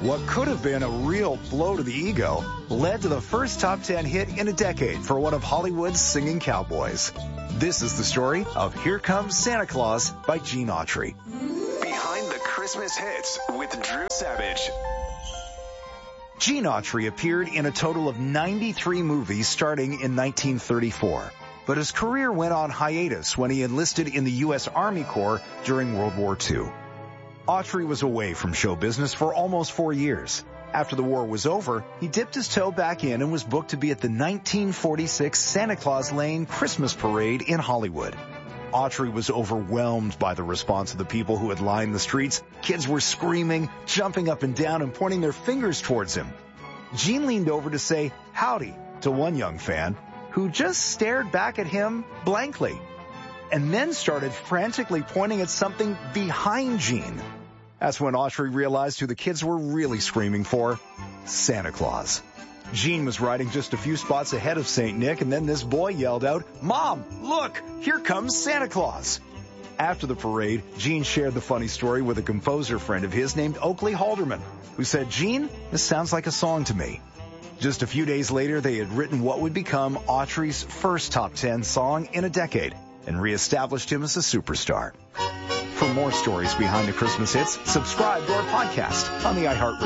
What could have been a real blow to the ego led to the first top 10 hit in a decade for one of Hollywood's singing cowboys. This is the story of Here Comes Santa Claus by Gene Autry. Behind the Christmas hits with Drew Savage. Gene Autry appeared in a total of 93 movies starting in 1934. But his career went on hiatus when he enlisted in the U.S. Army Corps during World War II. Autry was away from show business for almost 4 years. After the war was over, he dipped his toe back in and was booked to be at the 1946 Santa Claus Lane Christmas Parade in Hollywood. Autry was overwhelmed by the response of the people who had lined the streets. Kids were screaming, jumping up and down, and pointing their fingers towards him. Gene leaned over to say howdy to one young fan who just stared back at him blankly, and then started frantically pointing at something behind Gene. That's when Autry realized who the kids were really screaming for: Santa Claus. Gene was riding just a few spots ahead of St. Nick, and then this boy yelled out, "Mom, look, here comes Santa Claus." After the parade, Gene shared the funny story with a composer friend of his named Oakley Halderman, who said, "Gene, this sounds like a song to me." Just a few days later, they had written what would become Autry's first top 10 song in a decade and reestablished him as a superstar. For more stories behind the Christmas hits, subscribe to our podcast on the iHeartRadio